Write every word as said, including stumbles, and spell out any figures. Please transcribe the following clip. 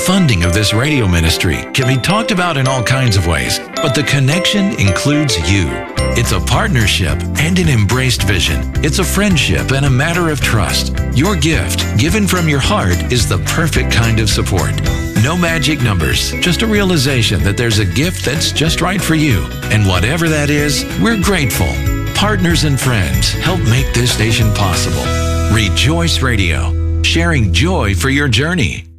funding of this radio ministry can be talked about in all kinds of ways, but the connection includes you. It's a partnership and an embraced vision. It's a friendship and a matter of trust. Your gift, given from your heart, is the perfect kind of support. No magic numbers, just a realization that there's a gift that's just right for you. And whatever that is, we're grateful. Partners and friends help make this station possible. Rejoice Radio, sharing joy for your journey.